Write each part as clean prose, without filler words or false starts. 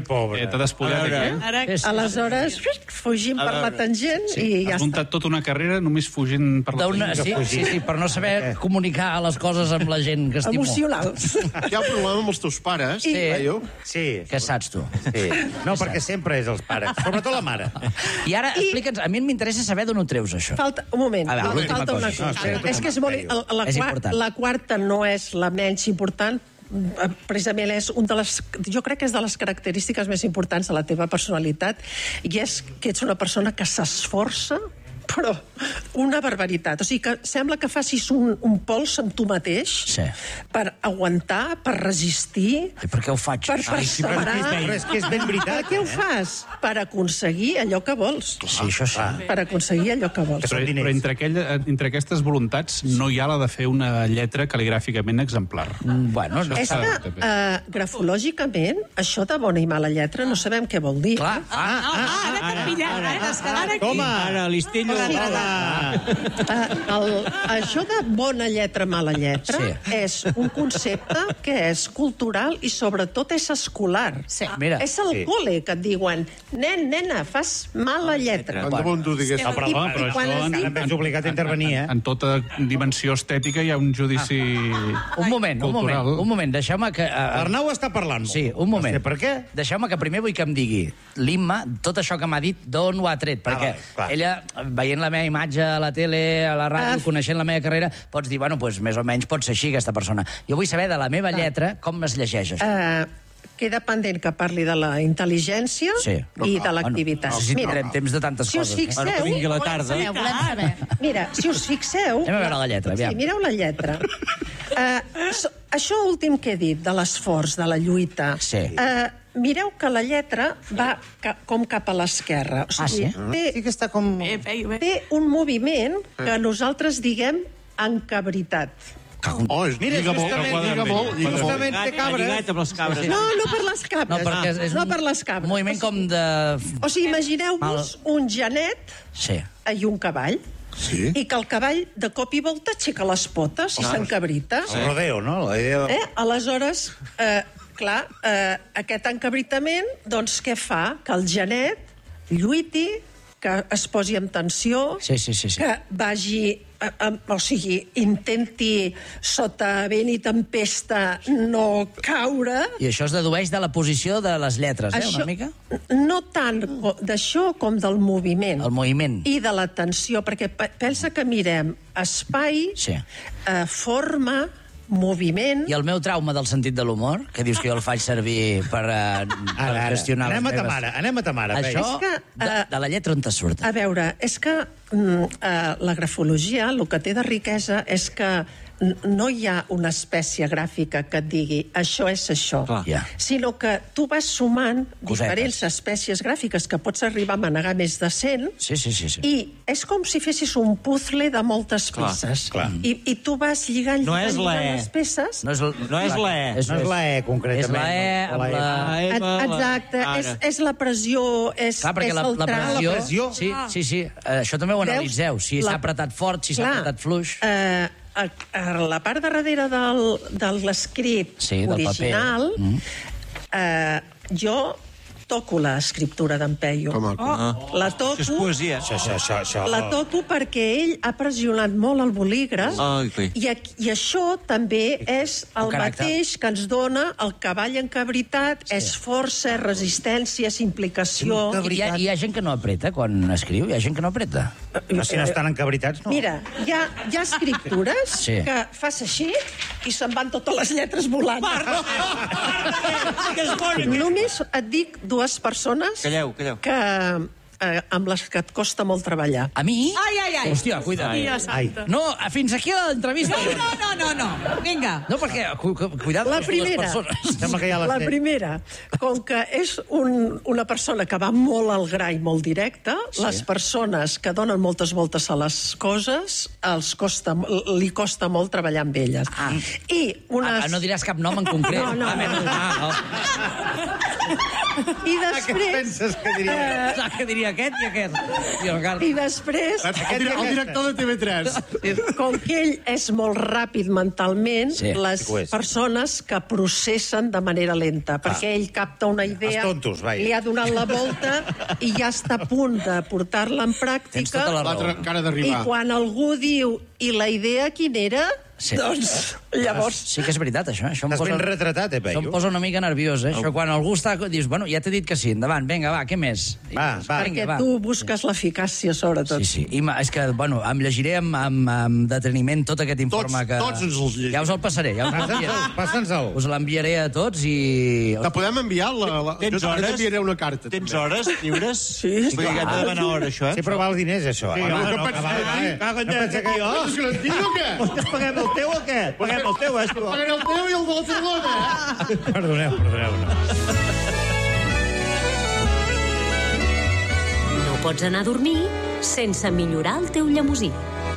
pobre. T'ha despullat aquí. Aleshores, fugim per la tangent i ja Has està. muntat tota una carrera només fugint per la tangent. Sí, per no saber comunicar les coses amb la gent que estimo. Emocionals. Hi ha un problema amb els teus pares, Paio? Sí. Què saps, tu? Sí. No, perquè sempre és els pares, sobretot la mare. I ara, explica'ns, a mi m'interessa saber d'on ho treus, això. Falta, un moment, A veure, l'última falta una cosa. cosa. És que és molt... És important. La quarta no és la menys important, precisament és un de les, jo crec que és de les característiques més importants de la teva personalitat, i és que ets una persona que s'esforça, però una barbaritat. O sigui, que sembla que facis un pols amb tu mateix per aguantar, per resistir... I per què ho faig? Per perseverar... Però és que és ben veritat. Per què ho fas? Per aconseguir allò que vols. Sí, això sí. Per aconseguir allò que vols. Però entre aquestes voluntats no hi ha la de fer una lletra cal·ligràficament exemplar. Bueno, no. És que, grafològicament, això de bona i mala lletra no sabem què vol dir. Clar. Ara t'han pillat, ara aquí. Toma! Ara, l'estillo. Això de bona lletra, mala lletra, és un concepte que és cultural i sobretot és escolar. Mira. És al col·le que et diuen nen, nena, fas mala lletra. Tant de bon tu digués. No, perdó, però això encara m'has obligat a intervenir, En tota dimensió estètica hi ha un judici Un moment, deixeu-me que... L'Arnau està parlant molt. Sí, un moment. No sé per què. Deixeu-me que primer vull que em digui l'Imma, tot això que m'ha dit, d'on ho ha tret, perquè ella, veient la meva imatge a la tele, a la ràdio, coneixent la meva carrera, pots dir, bueno, doncs més o menys pot ser així aquesta persona. Jo vull saber de la meva lletra com es llegeix això. Queda pendent que parli de la intel·ligència i de l'activitat. No sé si tindrem temps de tantes si us coses. fixeu... que vingui la tarda. Volem saber. Mira, si us fixeu... Anem a veure la lletra, aviam. Sí, mireu la lletra. Això últim que he dit, de l'esforç, de la lluita... Mireu que la lletra va com cap a l'esquerra. O sigui, Sí que està com... té un moviment que nosaltres diguem encabritat. Oh, lliga molt. Justament té cabres. Lligat amb les cabres. No per les cabres. No, perquè és no per les cabres. un moviment com de... O sigui, imagineu-vos un genet i un cavall. Sí. I que el cavall de cop i volta aixeca les potes i s'encabrita. El rodeo, no? Aleshores, clar, aquest encabritament, doncs què fa? Que el genet lluiti, que es posi en tensió, que vagi... o sigui, intenti sota vent i tempesta no caure. I això es dedueix de la posició de les lletres, una mica? No tant d'això com del moviment. El moviment. I de la tensió, perquè pensa que mirem espai, forma, moviment... I el meu trauma del sentit de l'humor, que dius que jo el faig servir per gestionar les meves... Anem a ta mare. Això, de la lletra on te surt? A veure, és que la grafologia, el que té de riquesa és que no hi ha una espècie gràfica que et digui això és això, sinó que tu vas sumant diferents espècies gràfiques que pots arribar a manegar més de 100 i és com si fessis un puzzle de moltes peces. I tu vas lligant les peces. No és la E. No és la E, concretament. És la E. Exacte, és la pressió, és el tram. La pressió? Sí. Això també ho analitzeu, si s'ha apretat fort, si s'ha apretat fluix. A la part de darrere de l'escrit original, jo toco l'escriptura d'en Peyu. La toco... Això és poesia. La toco perquè ell ha pressionat molt el bolígraf i això també és el mateix que ens dona el cavall encabritat, és força, és resistència, és implicació... Hi ha gent que no apreta quan escriu? Hi ha gent que no apreta? No, si no estan encabritats, no. Mira, hi ha escriptures que fas així i se'n van totes les lletres volant. Només et dic dues persones que amb les que et costa molt treballar. A mi? Ai. Hòstia, cuida. No, fins aquí l'entrevista. No. Vinga. No, perquè, cuidado La amb les primera, persones. la primera, com que és una persona que va molt al gra i molt directe, les persones que donen moltes voltes a les coses li costa molt treballar amb elles. No diràs cap nom en concret. No. I després... Penses que diria? Que diria aquest i aquest. I després, El director de TV3. com que ell és molt ràpid mentalment, les persones que processen de manera lenta, perquè ell capta una idea, Els tontos, vaja. li ha donat la volta i ja està a punt de portar-la en Tens tota la pràctica. raó. L'altre cara I d'arribar. quan algú diu, i la idea quina era? Doncs llavors... Sí que és veritat, això. Això em Estàs posa... ben retratat, Això em Peyu. posa una mica nerviós, eh? Això quan algú està... Dius, bueno, ja t'he dit que sí, endavant, vinga, va, què més? Va. Perquè tu busques l'eficàcia, sobretot. Sí. I és que, bueno, em llegiré amb deteniment tot aquest informe que... Tots ens els llegim. Ja us el passaré, ja us l'enviaré. Passa'ns-el. Us l'enviaré a tots i... Te podem enviar Tens Jo hores? t'enviaré una carta. Tens també. hores lliures? Sí, Perquè hem de demanar hora, això, Sí, però val diners, això. Sí, No, no, no, que val, Caga't no pensa que jo... És garantit o què? Vosaltres paguem el teu o què? Paguem el teu, eh? Pagaré el teu i el de la Tarragona, Perdoneu. No pots anar a dormir sense millorar el teu llemosí.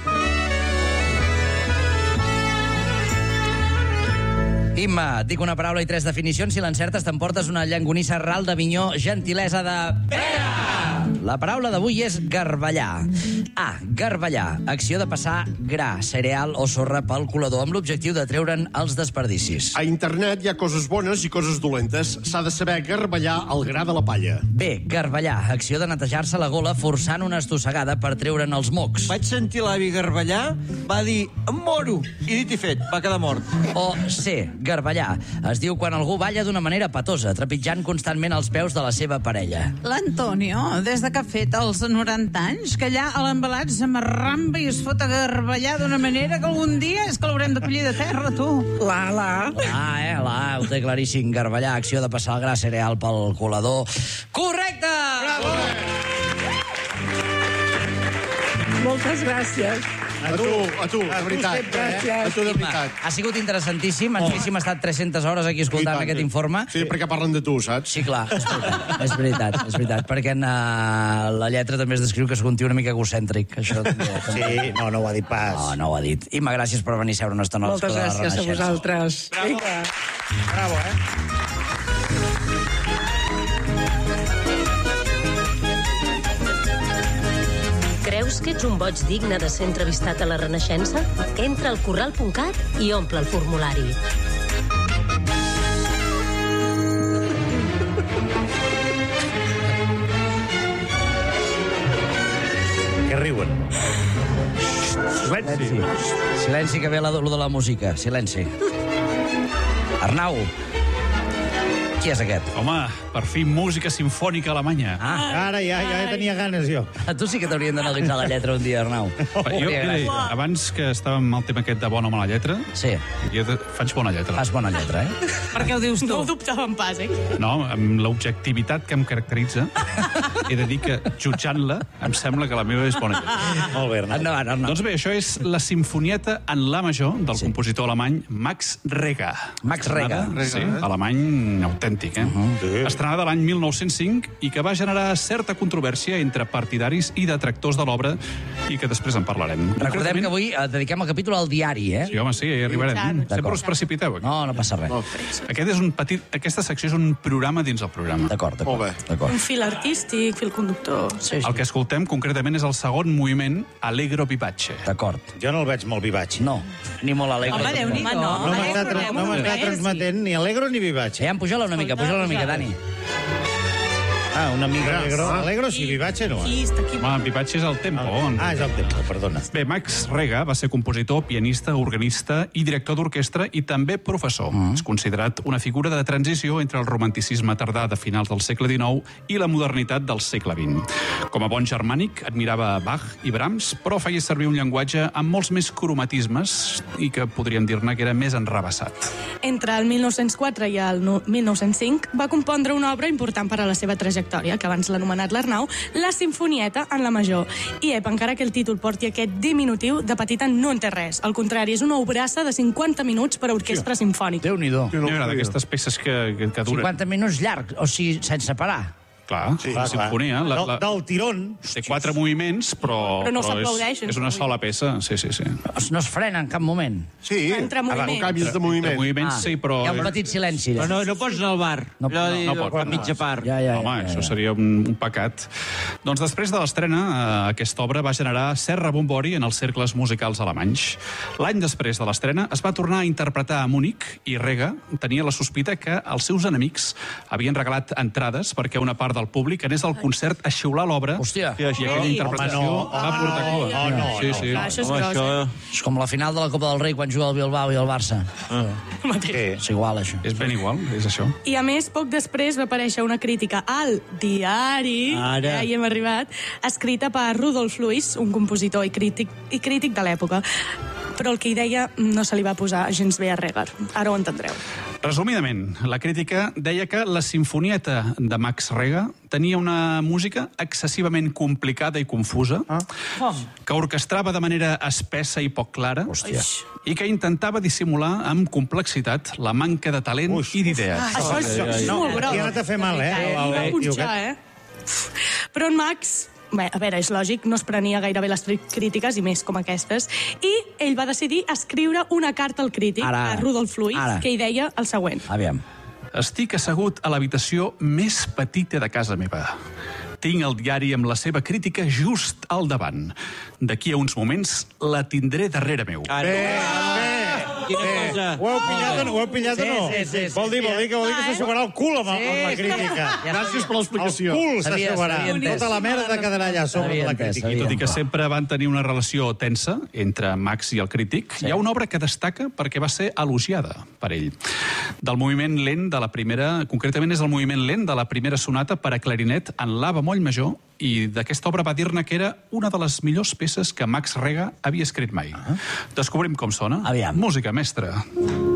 Imma, dic una paraula i 3 definicions. Si l'encertes, t'emportes una llangonissa ral d'Avinyó, gentilesa de... Pere! La paraula d'avui és garballar. A. Garballar. Acció de passar gra, cereal o sorra pel colador amb l'objectiu de treure'n els desperdicis. A internet hi ha coses bones i coses dolentes. S'ha de saber garballar el gra de la palla. B. Garballar. Acció de netejar-se la gola forçant una estossegada per treure'n els mocs. Vaig sentir l'avi garballar, va dir, em moro, i dit i fet, va quedar mort. O C. Garballar. Es diu quan algú balla d'una manera patosa, trepitjant constantment els peus de la seva parella. L'Antonio, des de que ha fet els 90 anys, que allà a l'embalat s'amarramba i es fot a garballar d'una manera que algun dia és que l'haurem de collir de terra, tu. La. Ho té claríssim. Garballar, acció de passar el gra cereal pel colador. Correcte! Bravo! Moltes gràcies. A tu, de veritat. Gràcies. A tu, de veritat. Ha sigut interessantíssim. Hem estat 300 hores aquí escoltant aquest informe. Sí, perquè parlen de tu, saps? Sí, clar, és veritat, perquè en la lletra també es descriu que és un tio una mica egocèntric. Això també. Sí, no ho ha dit pas. No ho ha dit. Imma, gràcies per venir a seure una estona a Moltes l'Escola de la gràcies a Renaixença. vosaltres. Bravo, Creus que ets un boig digne de ser entrevistat a la Renaixença? Entra al corral.cat i omple el formulari. Que riuen. Silenci, que ve lo de la música. Silenci. Arnau, qui és aquest? Home, per fi música sinfònica alemanya. Ara ja tenia ganes, jo. A tu sí que t'haurien d'analitzar la lletra un dia, Arnau. Jo, abans que estàvem amb el tema aquest de bona o mala lletra, Sí, jo faig bona lletra. fas bona lletra, eh? Per què ho dius tu? No ho dubtàvem pas, eh? No, amb l'objectivitat que em caracteritza, he de dir que, jutjant-la, em sembla que la meva és bona lletra. Molt bé, Arnau. Endavant, Arnau. Doncs bé, això és la Simfonieta en la major del compositor alemany Max Reger. Max Reger. Sí, alemany autèntic, eh? Estrenada l'any 1905 i que va generar certa controvèrsia entre partidaris i detractors de l'obra i que després en parlarem. Recordem que avui dediquem el capítol al diari, eh? Sí, home, sí, hi arribarem. Sempre us precipiteu, aquí. No passa res. Aquesta secció és un programa dins el programa. D'acord. Un fil artístic, fil conductor... Sí. El que escoltem concretament és el segon moviment, Allegro Vivace. D'acord. Jo no el veig molt vivatge. No, ni molt alegre. Home, Déu-n'hi-do. No m'està transmetent ni alegro ni vivatge. Ja, puja-la una mica, Dani. Una mica alegro. Alegro sí, vivatge no. Aquí, està aquí. Home, Vivace és el tempo. És el tempo, perdona. Bé, Max Reger va ser compositor, pianista, organista i director d'orquestra i també professor. És considerat una figura de transició entre el romanticisme tardà de finals del segle XIX i la modernitat del segle XX. Com a bon germànic, admirava Bach i Brahms, però feia servir un llenguatge amb molts més cromatismes i que podríem dir-ne que era més enrabassat. Entre el 1904 i el 1905 va compondre una obra important per a la seva trajectòria, que abans l'ha anomenat l'Arnau, la Simfonieta en la major. I encara que el títol porti aquest diminutiu, de petita no en té res. Al contrari, és una obrassa de 50 minuts per a orquestra simfònica. Déu-n'hi-do. M'agrada aquestes peces que duren. 50 minuts llarg, o sigui, sense parar. Clar, la sinfonia. Del tirón. Té 4 moviments, però no s'aplaudeixen. és una sola peça. Sí. No es frena en cap moment. Sí, entre moviments. canvis de moviment. Moviments, sí, però... Hi ha un petit silenci. Però no pots anar al bar. No A mitja part. Home, això seria un pecat. Doncs després de l'estrena, aquesta obra va generar cert rebombori en els cercles musicals alemanys. L'any després de l'estrena es va tornar a interpretar a Múnich i Rega tenia la sospita que els seus enemics havien regalat entrades perquè una part del públic anés al concert a xiular l'obra. Hòstia. I aquella interpretació va portar cua. Sí. Això és gros, És com la final de la Copa del Rei quan juga el Bilbao i el Barça. És igual, això. És ben igual, és això. I a més, poc després va aparèixer una crítica al diari, ja hi hem arribat, escrita per Rudolf Luis, un compositor i crític de l'època. Però el que hi deia no se li va posar gens bé a Reger. Ara ho entendreu. Resumidament, la crítica deia que la sinfonieta de Max Reger tenia una música excessivament complicada i confusa, que orquestrava de manera espessa i poc clara, i que intentava dissimular amb complexitat la manca de talent i d'idees. Això és molt gros. I ha anat a fer mal, Li va punxar, Però en Max... Bé, a veure, és lògic, no es prenia gairebé les crítiques, i més com aquestes, i ell va decidir escriure una carta al crític, a Rudolf Luis, que hi deia el següent. Aviam. Estic assegut a l'habitació més petita de casa meva. Tinc el diari amb la seva crítica just al davant. D'aquí a uns moments la tindré darrere meu. Ho heu pillat o no? Vol dir que s'aixugarà el cul amb la crítica. Gràcies per l'explicació. El cul s'aixugarà. Tota la merda quedarà allà sobre la crítica. I tot i que sempre van tenir una relació tensa entre Max i el crític, hi ha una obra que destaca perquè va ser elogiada per ell. Del moviment lent de la primera, concretament és el moviment lent de la primera sonata per a clarinet en la bemoll major, i d'aquesta obra va dir-ne que era una de les millors peces que Max Reger havia escrit mai. Descobrim com sona. Aviam. Música mestra.